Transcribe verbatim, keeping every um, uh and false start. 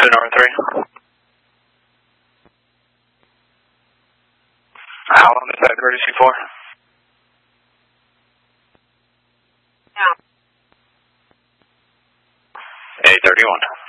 two Northern three. How long is that emergency for? Yeah. eight thirty-one.